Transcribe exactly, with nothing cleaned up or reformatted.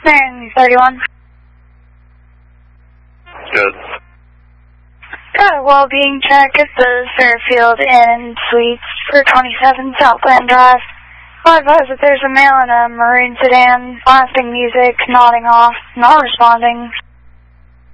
Marion thirty-one. Good. Got a well-being check at the Fairfield Inn Suites for twenty-seven Southland Drive. I advise that there's a male in a maroon sedan, blasting music, nodding off, not responding.